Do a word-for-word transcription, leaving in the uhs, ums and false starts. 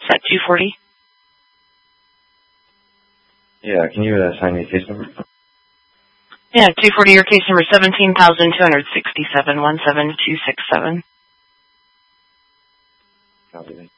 Is that two forty? Yeah, can you assign me a case number? Yeah, two forty, your case number seventeen thousand two hundred sixty-seven, one seven two six seven. Copy.